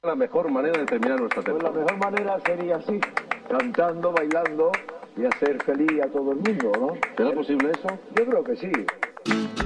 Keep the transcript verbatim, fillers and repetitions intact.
La mejor manera de terminar nuestra Pues temporada. la mejor manera sería así, cantando, bailando y hacer feliz a todo el mundo, ¿no? ¿Será posible eso? Yo creo que sí.